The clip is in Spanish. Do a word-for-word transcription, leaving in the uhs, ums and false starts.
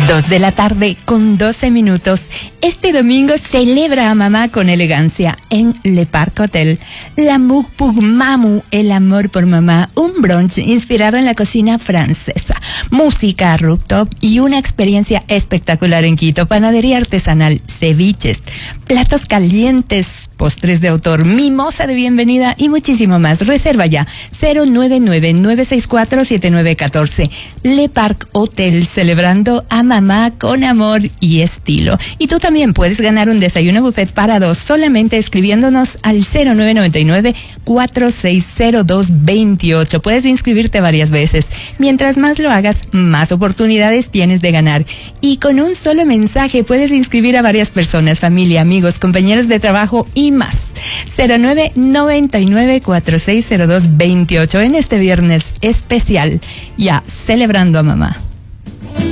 Dos de la tarde con doce minutos. Este domingo celebra a mamá con elegancia en Le Parc Hotel. La Mukpug Mamu, el amor por mamá, un brunch inspirado en la cocina francesa, música rooftop y una experiencia espectacular en Quito. Panadería artesanal, ceviches, platos calientes, postres de autor, mimosa de bienvenida y muchísimo más. Reserva ya cero nueve nueve, nueve seis cuatro, siete nueve uno cuatro. Le Parc Hotel, celebrando a mamá con amor y estilo. Y tú también puedes ganar un desayuno buffet para dos solamente escribiéndonos al cero nueve nueve nueve, cuatro seis cero dos, dos ocho. Puedes inscribirte varias veces. Mientras más lo hagas, más oportunidades tienes de ganar. Y con un solo mensaje puedes inscribir a varias personas, familia, amigos, compañeros de trabajo y más. cero nueve nueve nueve, cuatro seis cero dos, dos ocho en este viernes especial, ya celebrando a mamá.